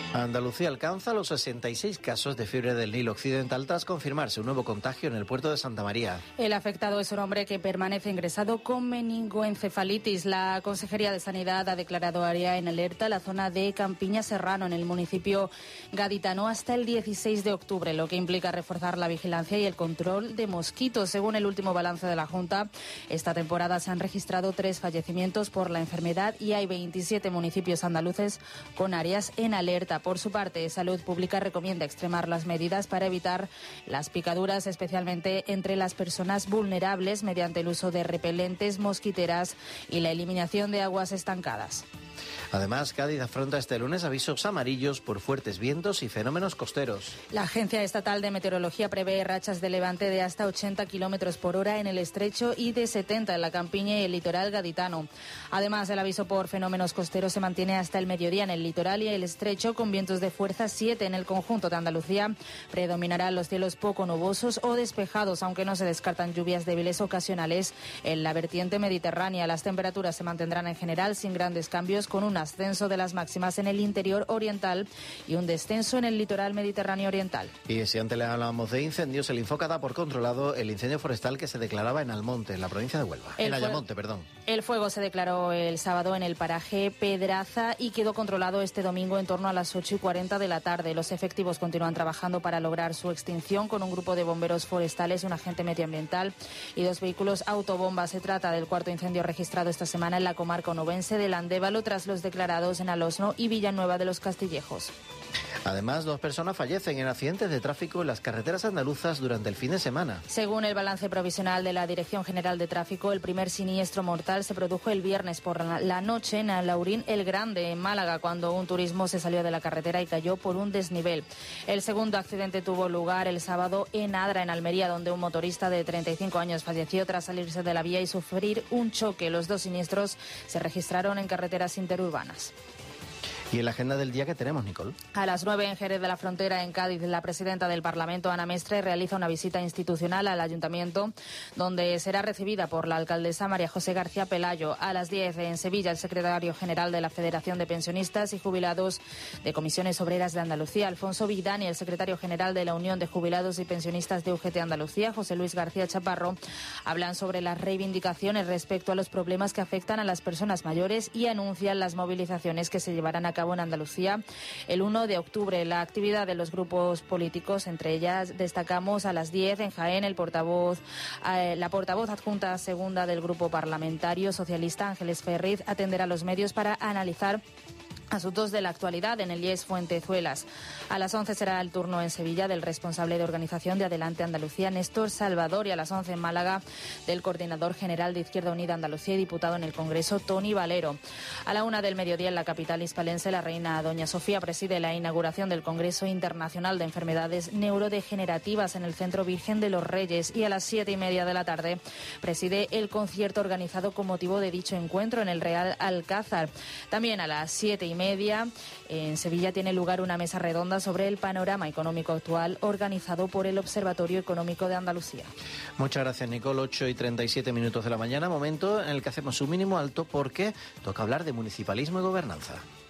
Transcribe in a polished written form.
Andalucía alcanza los 66 casos de fiebre del Nilo Occidental tras confirmarse un nuevo contagio en el puerto de Santa María. El afectado es un hombre que permanece ingresado con meningoencefalitis. La Consejería de Sanidad ha declarado área en alerta la zona de Campiña Serrano, en el municipio gaditano, hasta el 16 de octubre, lo que implica reforzar la vigilancia y el control de mosquitos. Según el último balance de la Junta, esta temporada se han registrado 3 fallecimientos por la enfermedad y hay 27 municipios andaluces con áreas en alerta. Por su parte, Salud Pública recomienda extremar las medidas para evitar las picaduras, especialmente entre las personas vulnerables, mediante el uso de repelentes, mosquiteras y la eliminación de aguas estancadas. Además, Cádiz afronta este lunes avisos amarillos por fuertes vientos y fenómenos costeros. La Agencia Estatal de Meteorología prevé rachas de levante de hasta 80 kilómetros por hora en el estrecho y de 70 en la campiña y el litoral gaditano. Además, el aviso por fenómenos costeros se mantiene hasta el mediodía en el litoral y el estrecho, con vientos de fuerza 7 en el conjunto de Andalucía. Predominarán los cielos poco nubosos o despejados, aunque no se descartan lluvias débiles ocasionales en la vertiente mediterránea. Las temperaturas se mantendrán en general sin grandes cambios, con un ascenso de las máximas en el interior oriental y un descenso en el litoral mediterráneo oriental. Y si antes le hablábamos de incendios, el Infoca da por controlado el incendio forestal que se declaraba en Almonte, en la provincia de Huelva. En Ayamonte, perdón. El fuego se declaró el sábado en el paraje Pedraza y quedó controlado este domingo en torno a las 8:40 de la tarde. Los efectivos continúan trabajando para lograr su extinción con un grupo de bomberos forestales, un agente medioambiental y 2 vehículos autobomba. Se trata del cuarto incendio registrado esta semana en la comarca onubense del Andévalo, tras los declarados en Alosno y Villanueva de los Castillejos. Además, 2 personas fallecen en accidentes de tráfico en las carreteras andaluzas durante el fin de semana. Según el balance provisional de la Dirección General de Tráfico, el primer siniestro mortal se produjo el viernes por la noche en Alaurín el Grande, en Málaga, cuando un turismo se salió de la carretera y cayó por un desnivel. El segundo accidente tuvo lugar el sábado en Adra, en Almería, donde un motorista de 35 años falleció tras salirse de la vía y sufrir un choque. Los 2 siniestros se registraron en carreteras interurbanas. ¿Y en la agenda del día que tenemos, Nicole? A las 9 en Jerez de la Frontera, en Cádiz, la presidenta del Parlamento, Ana Mestre, realiza una visita institucional al Ayuntamiento, donde será recibida por la alcaldesa María José García Pelayo. A las 10 en Sevilla, el secretario general de la Federación de Pensionistas y Jubilados de Comisiones Obreras de Andalucía, Alfonso Vigdani, el secretario general de la Unión de Jubilados y Pensionistas de UGT Andalucía, José Luis García Chaparro, hablan sobre las reivindicaciones respecto a los problemas que afectan a las personas mayores y anuncian las movilizaciones que se llevarán a cabo en Andalucía el 1 de octubre. La actividad de los grupos políticos, entre ellas destacamos a las 10 en Jaén, la portavoz adjunta segunda del Grupo Parlamentario Socialista, Ángeles Ferriz, atenderá a los medios para analizar asuntos de la actualidad en el IES Fuentezuelas. A las 11 será el turno en Sevilla del responsable de organización de Adelante Andalucía, Néstor Salvador, y a las 11 en Málaga del coordinador general de Izquierda Unida Andalucía y diputado en el Congreso, Tony Valero. A la 1 del mediodía en la capital hispalense, la reina Doña Sofía preside la inauguración del Congreso Internacional de Enfermedades Neurodegenerativas en el Centro Virgen de los Reyes, y a las 7:30 de la tarde preside el concierto organizado con motivo de dicho encuentro en el Real Alcázar. También a las 7:30 en Sevilla tiene lugar una mesa redonda sobre el panorama económico actual, organizado por el Observatorio Económico de Andalucía. Muchas gracias, Nicole. 8:37 de la mañana, momento en el que hacemos un mínimo alto porque toca hablar de municipalismo y gobernanza.